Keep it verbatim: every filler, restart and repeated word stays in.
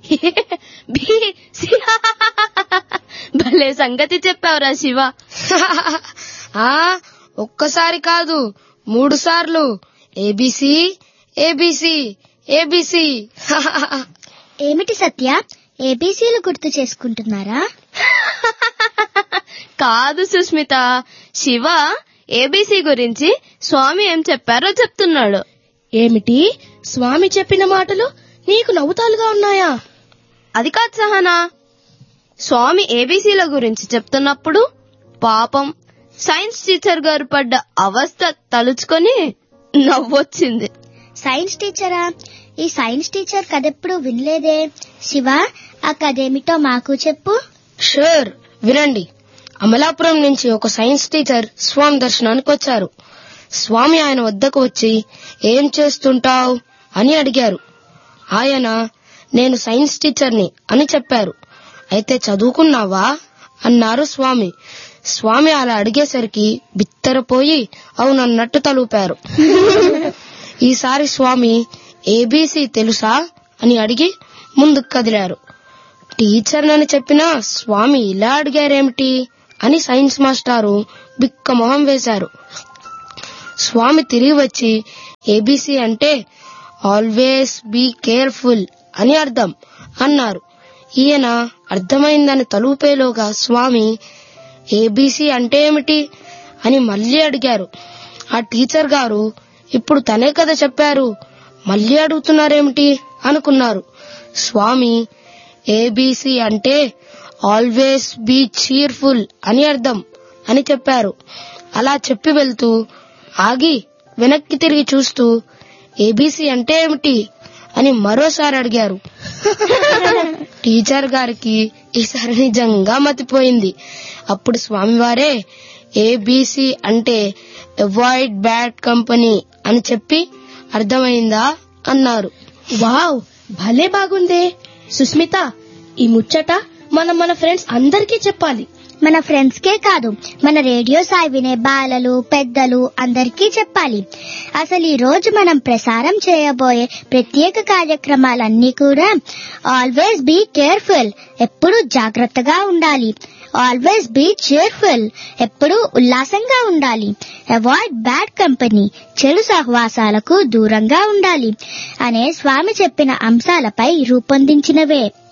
B C. భలే సంగతి చెప్పావురా శివ. ఆ ఒక్కసారి కాదు, మూడు సార్లు ఏబిసి ఏబిసి ఏబిసి. ఏమిటి సత్య, ఏబీసీలు గుర్తు చేసుకుంటున్నారా? కాదు సుస్మిత, శివ ఏబీసీ గురించి స్వామి ఏం చెప్పారో చెప్తున్నాడు. ఏమిటి, స్వామి చెప్పిన మాటలు నీకు నవ్వుతాలుగా ఉన్నాయా? అది కాదు సహనా, స్వామి ఏబీసీల గురించి చెప్తున్నప్పుడు పాపం సైన్స్ టీచర్ గారు పడ్డ అవస్థ తలుచుకొని నవ్వొచ్చింది. సైన్స్ టీచరా? ఈ సైన్స్ టీచర్ కథెప్పుడు వినలేదే. శివ, ఆ కథేమిటో మాకు చెప్పు. షూర్, వినండి. అమలాపురం నుంచి ఒక సైన్స్ టీచర్ స్వామి దర్శనానికి వచ్చారు. స్వామి ఆయన వద్దకు వచ్చి ఏం చేస్తుంటావ్ అని అడిగారు. ఆయన నేను సైన్స్ టీచర్ని అని చెప్పారు. అయితే చదువుకున్నావా అన్నారు స్వామి. స్వామి అలా అడిగేసరికి బిత్తరపోయి అవునన్నట్టు తలూపారు. ఈసారి స్వామి ఏబీసీ తెలుసా అని అడిగి ముందుకు కదిలారు. టీచర్ నని చెప్పినా స్వామి ఇలా అడిగారేమిటి అని సైన్స్ మాస్టారు బిక్క మొహం వేశారు. స్వామి తిరిగి వచ్చి ఏబీసీ అంటే ఆల్వేస్ బీ కేర్ఫుల్ అని అర్థం అన్నారు. ఈయన అర్థమైందని తలూపేలోగా స్వామి ఏబీసీ అంటే ఏమిటి అని మళ్లీ అడిగారు. ఆ టీచర్ గారు ఇప్పుడు తనే కదా చెప్పారు, మళ్లీ అడుగుతున్నారేమిటి అనుకున్నారు. స్వామి ఏబీసీ అంటే ఆల్వేస్ బీ చీర్ఫుల్ అని అర్థం అని చెప్పారు. అలా చెప్పి వెళ్తూ ఆగి వెనక్కి తిరిగి చూస్తూ ఏబీసీ అంటే ఏమిటి అని మరోసారి అడిగారు. టీచర్ గారికి ఈసారి నిజంగా మతిపోయింది. అప్పుడు స్వామివారే ఏబీసీ అంటే అవాయిడ్ బ్యాడ్ కంపెనీ అని చెప్పి అర్థమైందా అన్నారు. వావ్, భలే బాగుందే. సుస్మిత, ఈ ముచ్చట మనం మన ఫ్రెండ్స్ అందరికీ చెప్పాలి. మన ఫ్రెండ్స్ కే కాదు, మన రేడియో సాయి వినే బాలలు పెద్దలు అందరికీ చెప్పాలి. అసలు ఈ రోజు మనం ప్రసారం చేయబోయే ప్రత్యేక కార్యక్రమాలన్నీ కూడా ఆల్వేస్ బీ కేర్ఫుల్, ఎప్పుడు జాగ్రత్తగా ఉండాలి. ఆల్వేస్ బీ cheerful, ఎప్పుడు ఉల్లాసంగా ఉండాలి. అవాయిడ్ బ్యాడ్ కంపెనీ, చెడు సహవాసాలకు దూరంగా ఉండాలి అనే స్వామి చెప్పిన అంశాలపై రూపొందించినవే.